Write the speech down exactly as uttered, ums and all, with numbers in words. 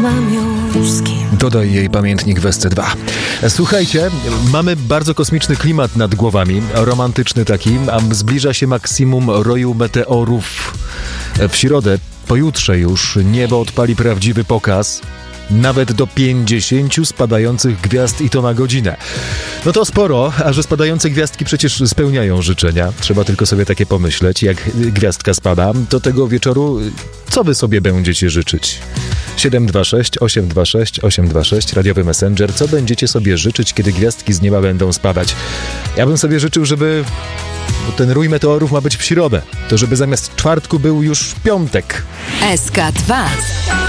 mam już z kim. Dodaj jej pamiętnik w S C dwa. Słuchajcie, mamy bardzo kosmiczny klimat nad głowami, romantyczny taki, a zbliża się maksimum roju meteorów. W środę, pojutrze już, niebo odpali prawdziwy pokaz. Nawet do pięćdziesięciu spadających gwiazd i to na godzinę. No to sporo, a że spadające gwiazdki przecież spełniają życzenia. Trzeba tylko sobie takie pomyśleć, jak gwiazdka spada, to tego wieczoru co wy sobie będziecie życzyć? siedem dwa sześć osiem dwa sześć osiem dwa sześć, radiowy Messenger. Co będziecie sobie życzyć, kiedy gwiazdki z nieba będą spadać? Ja bym sobie życzył, żeby... Bo ten rój meteorów ma być w środę. To żeby zamiast czwartku był już piątek. S K dwa.